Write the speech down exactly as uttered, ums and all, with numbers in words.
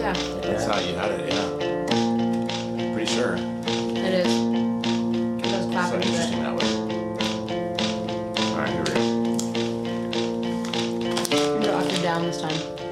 Yeah. That's how you had it, yeah. Pretty sure. It is. It does clap So a bit. interesting that way. Alright, here we go. You're octave down this time.